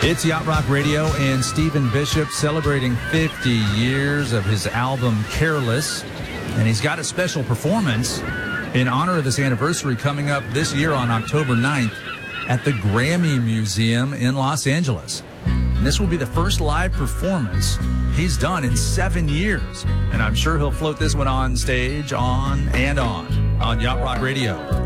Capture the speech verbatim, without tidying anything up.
It's Yacht Rock Radio and Stephen Bishop celebrating fifty years of his album Careless. And he's got a special performance in honor of this anniversary coming up this year on October ninth at the Grammy Museum in Los Angeles. And this will be the first live performance he's done in seven years. And I'm sure he'll float this one on stage, on and on, on Yacht Rock Radio.